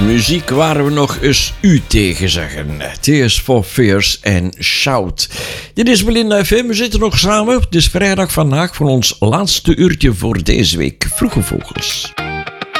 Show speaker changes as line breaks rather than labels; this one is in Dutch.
Muziek waar we nog eens u tegen zeggen. Tears for Fears en Shout. Dit is Belinda FM. We zitten nog samen. Het is vrijdag vandaag voor ons laatste uurtje voor deze week. Vroege Vogels.